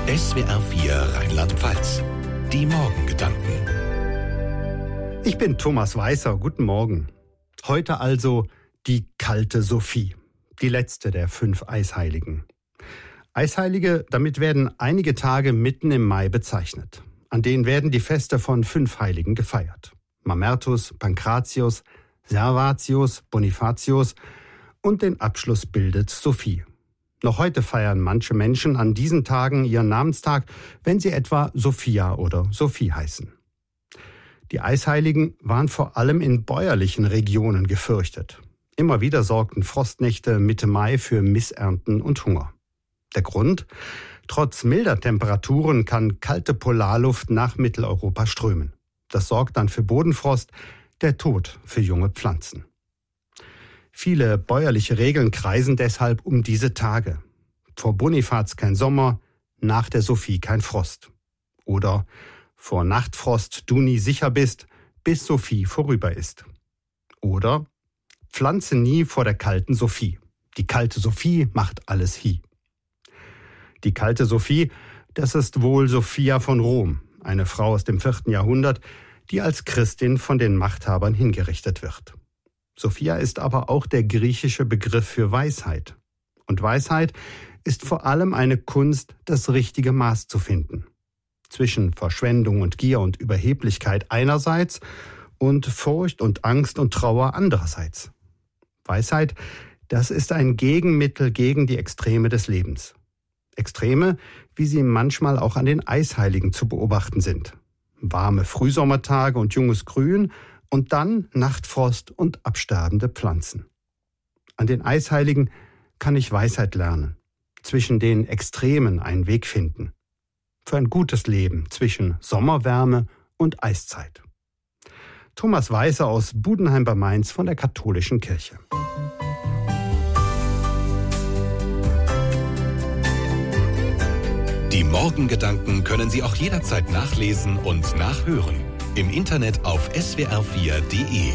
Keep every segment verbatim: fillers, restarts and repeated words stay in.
S W R vier Rheinland-Pfalz. Die Morgengedanken. Ich bin Thomas Weißer. Guten Morgen. Heute also die kalte Sophie. Die letzte der fünf Eisheiligen. Eisheilige, damit werden einige Tage mitten im Mai bezeichnet. An denen werden die Feste von fünf Heiligen gefeiert. Mamertus, Pankratius, Servatius, Bonifatius und den Abschluss bildet Sophie. Noch heute feiern manche Menschen an diesen Tagen ihren Namenstag, wenn sie etwa Sophia oder Sophie heißen. Die Eisheiligen waren vor allem in bäuerlichen Regionen gefürchtet. Immer wieder sorgten Frostnächte Mitte Mai für Missernten und Hunger. Der Grund? Trotz milder Temperaturen kann kalte Polarluft nach Mitteleuropa strömen. Das sorgt dann für Bodenfrost, der Tod für junge Pflanzen. Viele bäuerliche Regeln kreisen deshalb um diese Tage. Vor Bonifaz kein Sommer, nach der Sophie kein Frost. Oder vor Nachtfrost du nie sicher bist, bis Sophie vorüber ist. Oder pflanze nie vor der kalten Sophie. Die kalte Sophie macht alles hie. Die kalte Sophie, das ist wohl Sophia von Rom, eine Frau aus dem vierten Jahrhundert, die als Christin von den Machthabern hingerichtet wird. Sophia ist aber auch der griechische Begriff für Weisheit. Und Weisheit ist vor allem eine Kunst, das richtige Maß zu finden. Zwischen Verschwendung und Gier und Überheblichkeit einerseits und Furcht und Angst und Trauer andererseits. Weisheit, das ist ein Gegenmittel gegen die Extreme des Lebens. Extreme, wie sie manchmal auch an den Eisheiligen zu beobachten sind. Warme Frühsommertage und junges Grün und dann Nachtfrost und absterbende Pflanzen. An den Eisheiligen kann ich Weisheit lernen, zwischen den Extremen einen Weg finden. Für ein gutes Leben zwischen Sommerwärme und Eiszeit. Thomas Weißer aus Budenheim bei Mainz von der Katholischen Kirche. Die Morgengedanken können Sie auch jederzeit nachlesen und nachhören. Im Internet auf S W R vier Punkt de.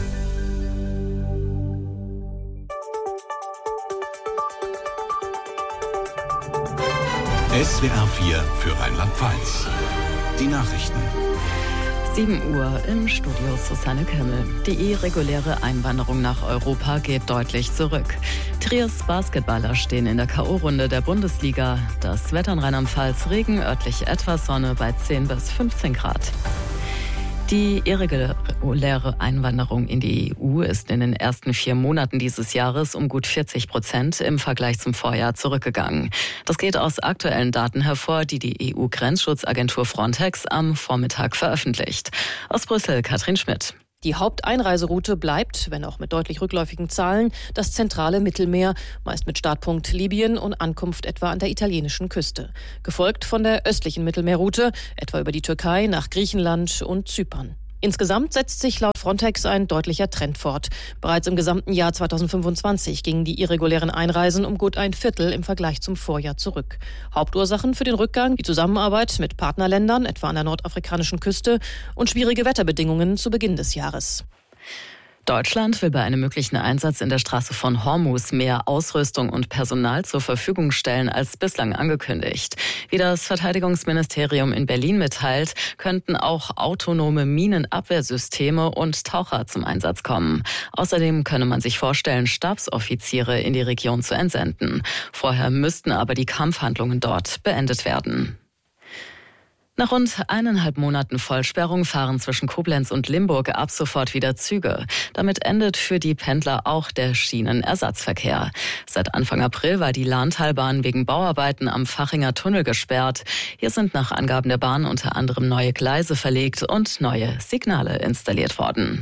S W R vier für Rheinland-Pfalz. Die Nachrichten. sieben Uhr im Studio Susanne Kemmel. Die irreguläre Einwanderung nach Europa geht deutlich zurück. Triers Basketballer stehen in der K O-Runde der Bundesliga. Das Wetter in Rheinland-Pfalz, Regen, örtlich etwas Sonne bei zehn bis fünfzehn Grad. Die irreguläre Einwanderung in die E U ist in den ersten vier Monaten dieses Jahres um gut vierzig Prozent im Vergleich zum Vorjahr zurückgegangen. Das geht aus aktuellen Daten hervor, die die E U-Grenzschutzagentur Frontex am Vormittag veröffentlicht. Aus Brüssel, Katrin Schmidt. Die Haupteinreiseroute bleibt, wenn auch mit deutlich rückläufigen Zahlen, das zentrale Mittelmeer, meist mit Startpunkt Libyen und Ankunft etwa an der italienischen Küste. Gefolgt von der östlichen Mittelmeerroute, etwa über die Türkei nach Griechenland und Zypern. Insgesamt setzt sich laut Frontex ein deutlicher Trend fort. Bereits im gesamten Jahr zweitausendfünfundzwanzig gingen die irregulären Einreisen um gut ein Viertel im Vergleich zum Vorjahr zurück. Hauptursachen für den Rückgang die Zusammenarbeit mit Partnerländern, etwa an der nordafrikanischen Küste, und schwierige Wetterbedingungen zu Beginn des Jahres. Deutschland will bei einem möglichen Einsatz in der Straße von Hormuz mehr Ausrüstung und Personal zur Verfügung stellen als bislang angekündigt. Wie das Verteidigungsministerium in Berlin mitteilt, könnten auch autonome Minenabwehrsysteme und Taucher zum Einsatz kommen. Außerdem könne man sich vorstellen, Stabsoffiziere in die Region zu entsenden. Vorher müssten aber die Kampfhandlungen dort beendet werden. Nach rund eineinhalb Monaten Vollsperrung fahren zwischen Koblenz und Limburg ab sofort wieder Züge. Damit endet für die Pendler auch der Schienenersatzverkehr. Seit Anfang April war die Lahntalbahn wegen Bauarbeiten am Fachinger Tunnel gesperrt. Hier sind nach Angaben der Bahn unter anderem neue Gleise verlegt und neue Signale installiert worden.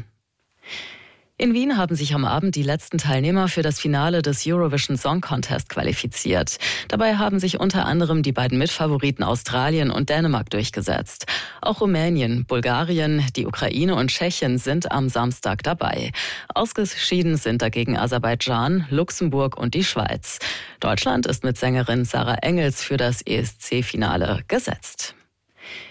In Wien haben sich am Abend die letzten Teilnehmer für das Finale des Eurovision Song Contest qualifiziert. Dabei haben sich unter anderem die beiden Mitfavoriten Australien und Dänemark durchgesetzt. Auch Rumänien, Bulgarien, die Ukraine und Tschechien sind am Samstag dabei. Ausgeschieden sind dagegen Aserbaidschan, Luxemburg und die Schweiz. Deutschland ist mit Sängerin Sarah Engels für das E S C-Finale gesetzt.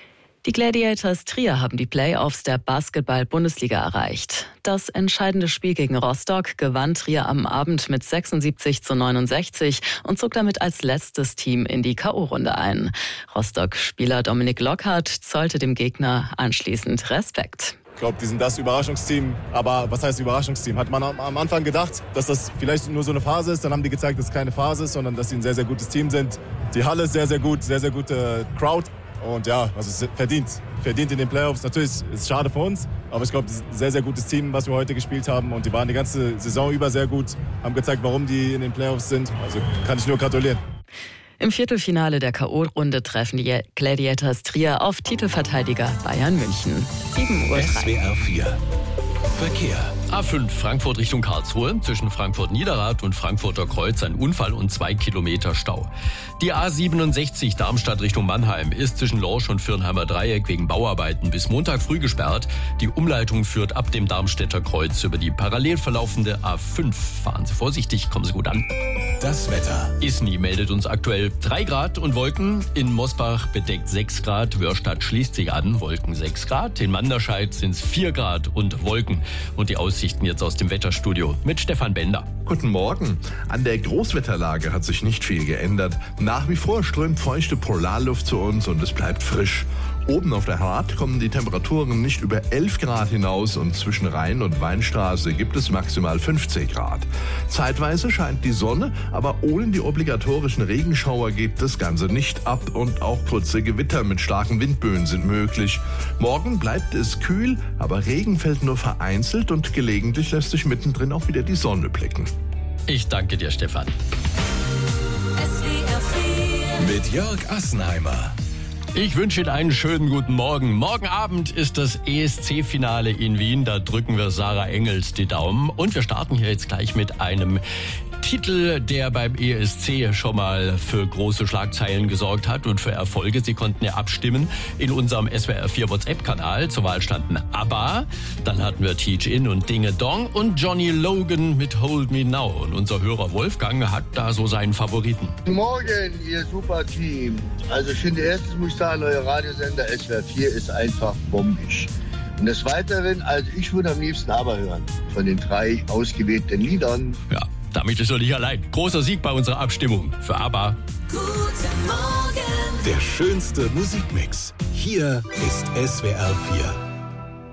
Die Gladiators Trier haben die Playoffs der Basketball-Bundesliga erreicht. Das entscheidende Spiel gegen Rostock gewann Trier am Abend mit sechsundsiebzig zu neunundsechzig und zog damit als letztes Team in die K O-Runde ein. Rostock-Spieler Dominik Lockhart zollte dem Gegner anschließend Respekt. Ich glaube, die sind das Überraschungsteam. Aber was heißt Überraschungsteam? Hat man am Anfang gedacht, dass das vielleicht nur so eine Phase ist. Dann haben die gezeigt, dass es keine Phase ist, sondern dass sie ein sehr, sehr gutes Team sind. Die Halle ist sehr, sehr gut, sehr, sehr gute Crowd. Und ja, also verdient, verdient in den Playoffs. Natürlich ist es schade für uns, aber ich glaube, es ist ein sehr, sehr gutes Team, was wir heute gespielt haben. Und die waren die ganze Saison über sehr gut, haben gezeigt, warum die in den Playoffs sind. Also kann ich nur gratulieren. Im Viertelfinale der K O-Runde treffen die Gladiators Trier auf Titelverteidiger Bayern München. sieben Uhr drei. S W R vier Verkehr. A fünf Frankfurt Richtung Karlsruhe. Zwischen Frankfurt-Niederrad und Frankfurter Kreuz ein Unfall und zwei Kilometer Stau. Die A siebenundsechzig Darmstadt Richtung Mannheim ist zwischen Lorsch und Fürnheimer Dreieck wegen Bauarbeiten bis Montag früh gesperrt. Die Umleitung führt ab dem Darmstädter Kreuz über die parallel verlaufende A fünf. Fahren Sie vorsichtig, kommen Sie gut an. Das Wetter. Isny meldet uns aktuell drei Grad und Wolken. In Mosbach bedeckt sechs Grad. Wörstadt schließt sich an, Wolken sechs Grad. In Manderscheid sind es vier Grad und Wolken. Und die Aussichten jetzt aus dem Wetterstudio mit Stefan Bender. Guten Morgen. An der Großwetterlage hat sich nicht viel geändert. Nach wie vor strömt feuchte Polarluft zu uns und es bleibt frisch. Oben auf der Hart kommen die Temperaturen nicht über elf Grad hinaus und zwischen Rhein und Weinstraße gibt es maximal fünfzehn Grad. Zeitweise scheint die Sonne, aber ohne die obligatorischen Regenschauer geht das Ganze nicht ab und auch kurze Gewitter mit starken Windböen sind möglich. Morgen bleibt es kühl, aber Regen fällt nur vereinzelt und gelegentlich lässt sich mittendrin auch wieder die Sonne blicken. Ich danke dir, Stefan. Mit Jörg Assenheimer. Ich wünsche Ihnen einen schönen guten Morgen. Morgen Abend ist das E S C-Finale in Wien. Da drücken wir Sarah Engels die Daumen. Und wir starten hier jetzt gleich mit einem Titel, der beim E S C schon mal für große Schlagzeilen gesorgt hat und für Erfolge. Sie konnten ja abstimmen in unserem S W R vier WhatsApp-Kanal. Zur Wahl standen ABBA, dann hatten wir Teach In und Dinge Dong und Johnny Logan mit Hold Me Now. Und unser Hörer Wolfgang hat da so seinen Favoriten. Guten Morgen, ihr super Team. Also ich finde, erstens muss ich sagen, euer Radiosender S W R vier ist einfach bombisch. Und des Weiteren, also ich würde am liebsten ABBA hören, von den drei ausgewählten Liedern. Ja, damit ist er nicht allein. Großer Sieg bei unserer Abstimmung für ABBA. Guten Morgen. Der schönste Musikmix. Hier ist S W R vier.